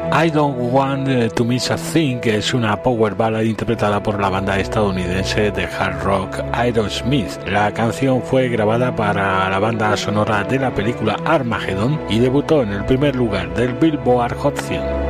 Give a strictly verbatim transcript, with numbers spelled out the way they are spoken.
I Don't Want to Miss a Thing es una power ballad interpretada por la banda estadounidense de hard rock Aerosmith. La canción fue grabada para la banda sonora de la película Armageddon y debutó en el primer lugar del Billboard Hot cien.